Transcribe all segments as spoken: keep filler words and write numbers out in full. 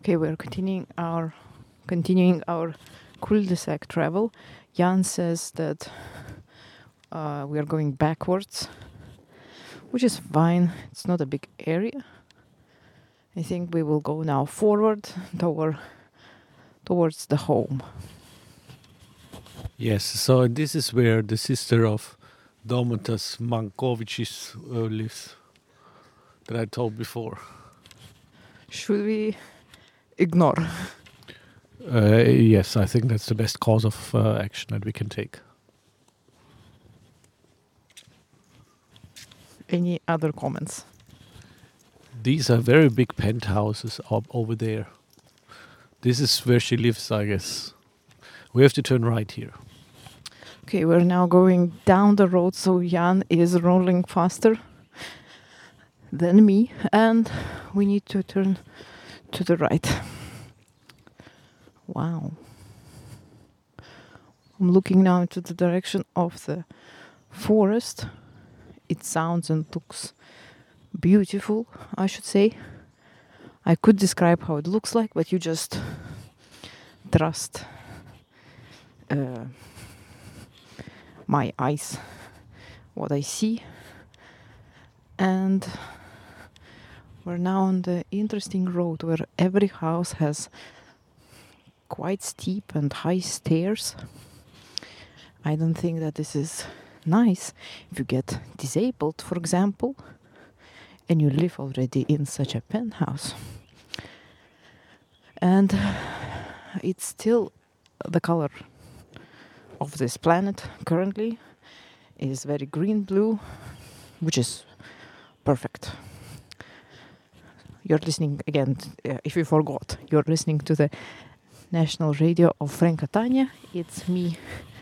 Okay, we're continuing our continuing our cul-de-sac travel. Jan says that uh, we are going backwards, which is fine. It's not a big area. I think we will go now forward toward towards the home. Yes, so this is where the sister of Domantas Mankovicis uh, lives, that I told before. Should we ignore? Uh, yes, I think that's the best course of uh, action that we can take. Any other comments? These are very big penthouses up over there. This is where she lives, I guess. We have to turn right here. Okay, we're now going down the road, so Jan is rolling faster than me, and we need to turn to the right. Wow. I'm looking now into the direction of the forest. It sounds and looks beautiful, I should say. I could describe how it looks like, but you just trust uh, my eyes, what I see. And we're now on the interesting road where every house has quite steep and high stairs. I don't think that this is nice if you get disabled, for example, and you live already in such a penthouse. And it's still the color of this planet currently is very green blue, which is perfect. You're listening again, uh, if you forgot, you're listening to the national radio of Franca Tanya. It's me,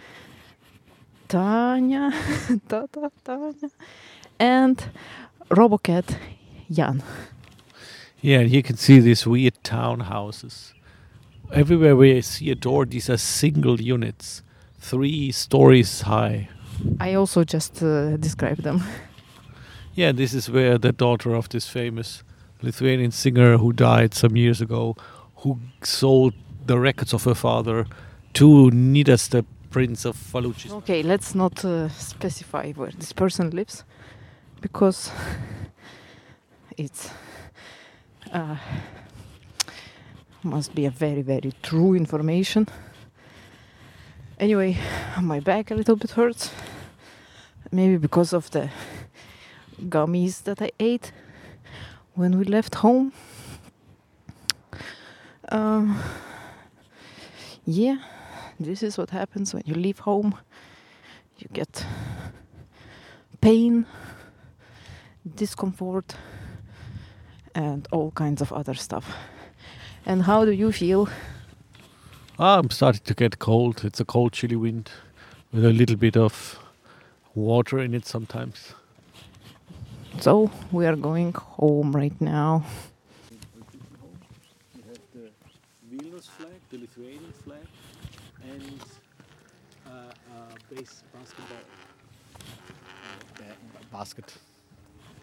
Tanya, Tata, Tanya, and Robocat Jan. Yeah, and you can see these weird townhouses. Everywhere where I see a door, these are single units, three stories high. I also just uh, described them. Yeah, this is where the daughter of this famous Lithuanian singer who died some years ago, who sold the records of her father to Nidas, the Prince of Faluchistan. Okay, let's not uh, specify where this person lives, because it's uh, must be a very, very true information. Anyway, my back a little bit hurts, maybe because of the gummies that I ate when we left home. Um, yeah, this is what happens when you leave home. You get pain, discomfort, and all kinds of other stuff. And how do you feel? Ah, I'm starting to get cold. It's a cold, chilly wind with a little bit of water in it sometimes. So we are going home right now. We have the Vilnius flag, the Lithuanian flag, and uh, uh, base basketball uh, basket.